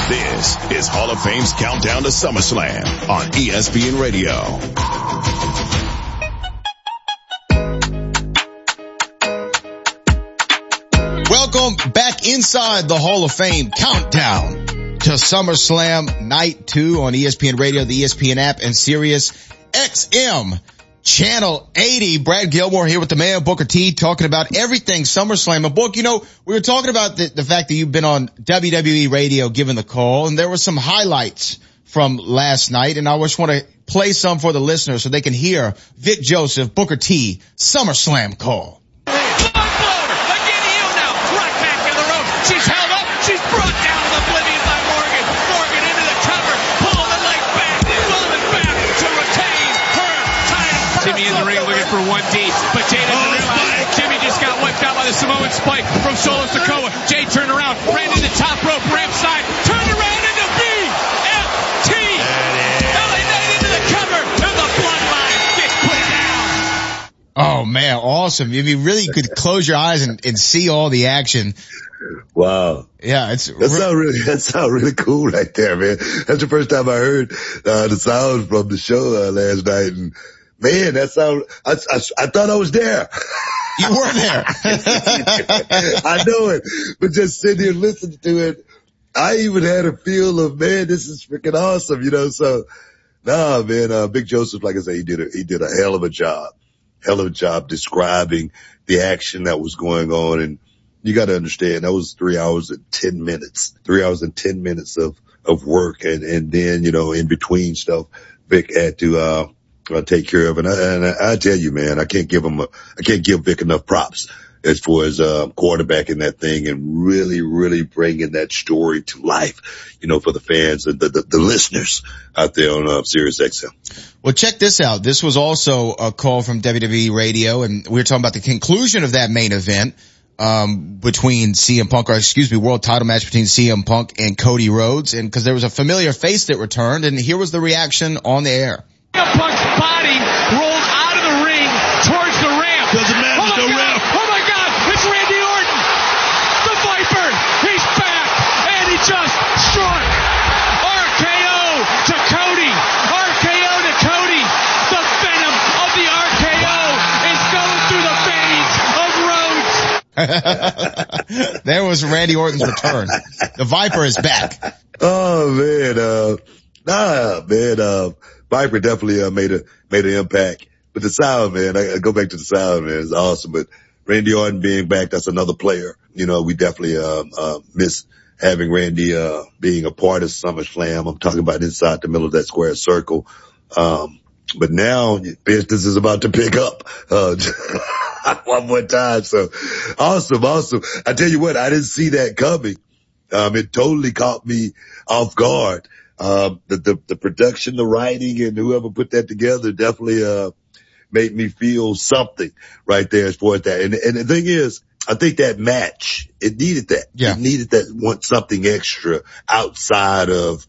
This is Hall of Fame's Countdown to SummerSlam on ESPN Radio. Welcome back inside the Hall of Fame Countdown to SummerSlam Night 2 on ESPN Radio, the ESPN app, and Sirius XM Channel 80. Brad Gilmore here with the man, Booker T, talking about everything SummerSlam. And Book, you know, we were talking about the fact that you've been on WWE Radio giving the call, and there were some highlights from last night, and I just want to play some for the listeners so they can hear Vic Joseph, Booker T, SummerSlam call. She's held up. She's brought down to oblivion by Morgan. Morgan into the cover. Pull the leg back. Pulling back to retain her title. Jimmy in the ring looking for 1D. But Jay doesn't realize Jimmy just got wiped out by the Samoan spike from Solo Sikoa. Jay turned around. Ran to the top rope. Ramp side. Turned around into BFT. LA Knight into the cover. And the bloodline gets put down. Oh, man. Awesome. I mean, really, you could close your eyes and see all the action. Wow. Yeah, that sounds really cool right there, man. That's the first time I heard, the sound from the show, last night. And man, that sound, I thought I was there. You were there. I know it, but just sitting here listening to it, I even had a feel of, man, this is freaking awesome, you know, so, nah, man, Big Joseph, like I say, he did a hell of a job describing the action that was going on. And you got to understand that was 3 hours and 10 minutes of work. And then, you know, in between stuff, Vic had to, take care of. And I tell you, man, I can't give Vic enough props as far as, quarterbacking that thing and really, really bringing that story to life, you know, for the fans and the listeners out there on, Sirius XM. Well, check this out. This was also a call from WWE Radio, and we were talking about the conclusion of that main event. Between CM Punk, world title match between CM Punk and Cody Rhodes, and because there was a familiar face that returned, and here was the reaction on the air. CM Punk's body rolled out of the ring towards the ramp. Doesn't matter, no ramp. Oh my God, it's Randy Orton, the Viper. He's back, and he just struck. RKO to Cody. RKO to Cody. The venom of the RKO is going through the veins of Rhodes. There was Randy Orton's return. The Viper is back. Oh man, Viper definitely made an impact. But the sound, man, I go back to the sound, man, it's awesome. But Randy Orton being back, that's another player. You know, we definitely miss having Randy being a part of SummerSlam. I'm talking about inside the middle of that square circle. But now business is about to pick up one more time. So awesome. I tell you what, I didn't see that coming. It totally caught me off guard. The production, the writing, and whoever put that together definitely made me feel something right there as far as that. And the thing is, I think that match, it needed that. Yeah. It needed that something extra outside of